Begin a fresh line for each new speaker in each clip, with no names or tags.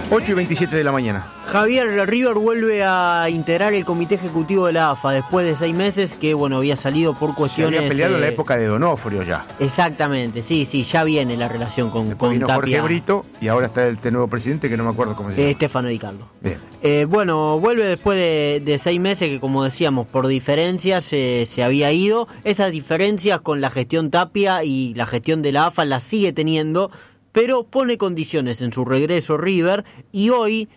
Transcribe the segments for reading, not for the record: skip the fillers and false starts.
8:27 de la mañana.
Javier, River vuelve a integrar el comité ejecutivo de la AFA después de 6 meses que, había salido por cuestiones...
Se había peleado en la época de Donofrio ya.
Exactamente, sí, ya viene la relación con
vino
Tapia.
Jorge Brito y ahora está este nuevo presidente que no me acuerdo cómo se llama.
Stefano Di Carlo.
Bien.
Vuelve después de 6 meses que, como decíamos, por diferencias se había ido. Esas diferencias con la gestión Tapia y la gestión de la AFA las sigue teniendo, pero pone condiciones en su regreso River, y hoy,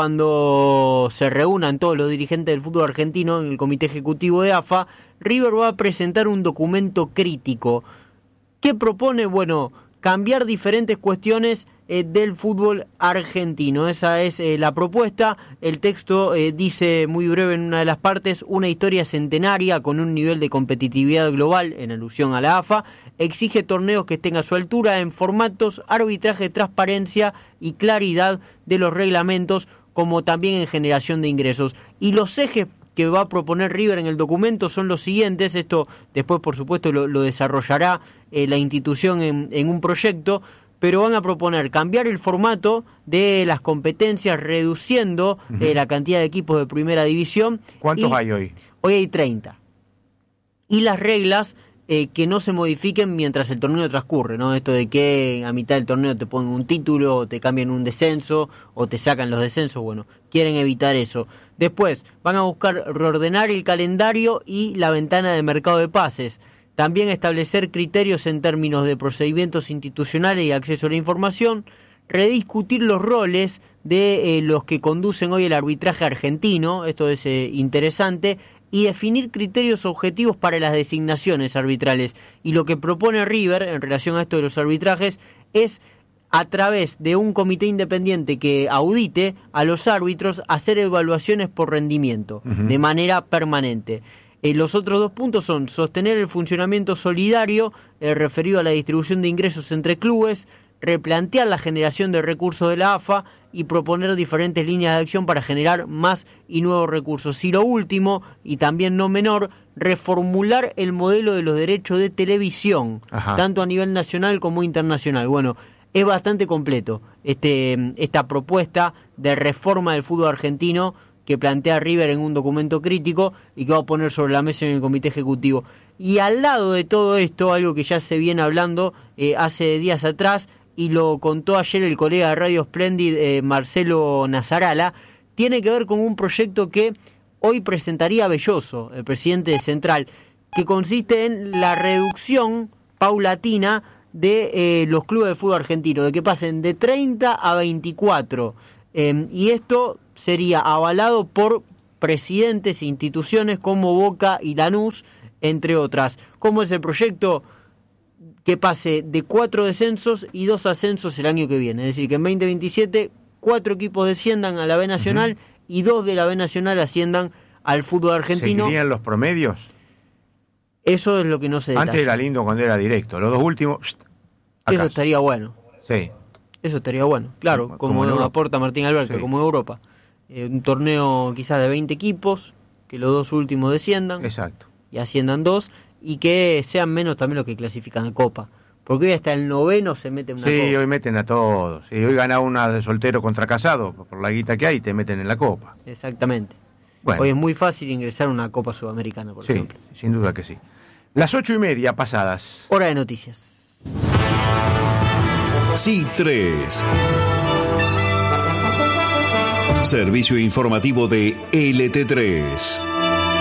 cuando se reúnan todos los dirigentes del fútbol argentino en el comité ejecutivo de AFA, River va a presentar un documento crítico que propone, cambiar diferentes cuestiones del fútbol argentino. Esa es la propuesta. El texto dice muy breve en una de las partes: una historia centenaria con un nivel de competitividad global, en alusión a la AFA, exige torneos que estén a su altura en formatos, arbitraje, transparencia y claridad de los reglamentos, como también en generación de ingresos. Y los ejes que va a proponer River en el documento son los siguientes. Esto después, por supuesto, lo desarrollará la institución en un proyecto, pero van a proponer cambiar el formato de las competencias, reduciendo la cantidad de equipos de primera división.
¿Cuántos hay hoy?
Hoy hay 30. Y las reglas que no se modifiquen mientras el torneo transcurre, ¿no? Esto de que a mitad del torneo te ponen un título, o te cambian un descenso, o te sacan los descensos. Quieren evitar eso. Después van a buscar reordenar el calendario y la ventana de mercado de pases. También establecer criterios en términos de procedimientos institucionales y acceso a la información, rediscutir los roles de los que conducen hoy el arbitraje argentino, esto es interesante, y definir criterios objetivos para las designaciones arbitrales. Y lo que propone River en relación a esto de los arbitrajes es, a través de un comité independiente que audite a los árbitros, hacer evaluaciones por rendimiento de manera permanente. Los otros 2 puntos son sostener el funcionamiento solidario referido a la distribución de ingresos entre clubes, replantear la generación de recursos de la AFA y proponer diferentes líneas de acción para generar más y nuevos recursos. Y lo último, y también no menor, reformular el modelo de los derechos de televisión, tanto a nivel nacional como internacional. Es bastante completo esta propuesta de reforma del fútbol argentino que plantea River en un documento crítico y que va a poner sobre la mesa en el comité ejecutivo. Y al lado de todo esto, algo que ya se viene hablando hace días atrás, y lo contó ayer el colega de Radio Splendid, Marcelo Nazarala, tiene que ver con un proyecto que hoy presentaría Belloso, el presidente de Central, que consiste en la reducción paulatina de los clubes de fútbol argentino, de que pasen de 30 a 24. Y esto sería avalado por presidentes e instituciones como Boca y Lanús, entre otras. ¿Cómo es el proyecto? Que pase de 4 descensos y 2 ascensos el año que viene. Es decir, que en 2027 4 equipos desciendan a la B Nacional y 2 de la B Nacional asciendan al fútbol argentino.
¿Seguirían los promedios?
Eso es lo que no se detalla.
Antes era lindo cuando era directo. Los 2 últimos,
eso estaría bueno.
Sí.
Eso estaría bueno. Claro, como aporta Martín Alberto, como en Europa. Un torneo quizás de 20 equipos, que los 2 últimos desciendan.
Exacto.
Y asciendan 2, y que sean menos también los que clasifican a Copa. Porque hoy hasta el 9º se mete una Copa.
Sí, hoy meten a todos. Sí, hoy gana una de soltero contra casado, por la guita que hay, te meten en la Copa.
Exactamente.
Bueno.
Hoy es muy fácil ingresar a una Copa Sudamericana, por ejemplo.
Sí, sin duda que sí. Las 8:30 pasadas.
Hora de noticias.
Sí3. Servicio informativo de LT3.